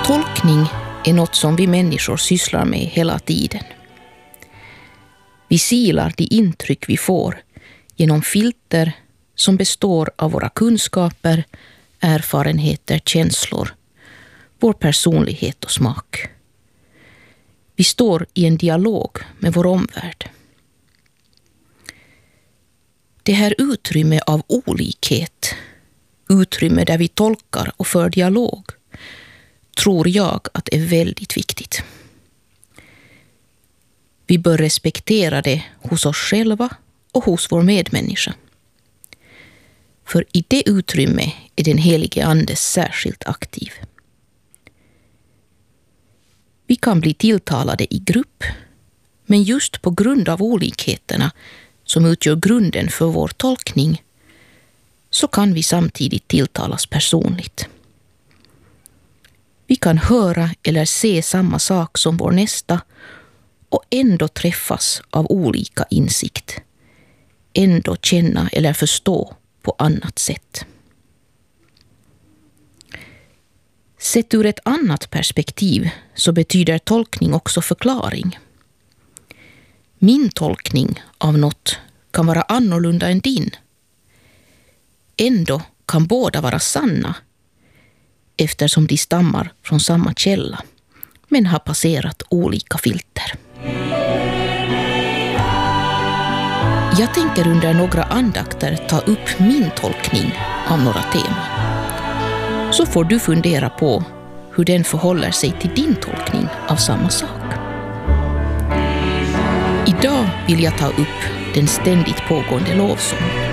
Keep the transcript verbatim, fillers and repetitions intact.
Tolkning är något som vi människor sysslar med hela tiden. Vi silar de intryck vi får genom filter som består av våra kunskaper, erfarenheter, känslor, vår personlighet och smak. Vi står i en dialog med vår omvärld. Det här utrymme av olikhet, utrymme där vi tolkar och för dialog, tror jag att är väldigt viktigt. Vi bör respektera det hos oss själva och hos vår medmänniska. För i det utrymme är den helige Ande särskilt aktiv. Vi kan bli tilltalade i grupp, men just på grund av olikheterna som utgör grunden för vår tolkning så kan vi samtidigt tilltalas personligt. Vi kan höra eller se samma sak som vår nästa och ändå träffas av olika insikt. Ändå känna eller förstå på annat sätt. Sett ur ett annat perspektiv så betyder tolkning också förklaring. Min tolkning av något kan vara annorlunda än din. Ändå kan båda vara sanna eftersom de stammar från samma källa men har passerat olika filter. Jag tänker under några andakter ta upp min tolkning av några teman. Så får du fundera på hur den förhåller sig till din tolkning av samma sak. Idag vill jag ta upp den ständigt pågående lovsången.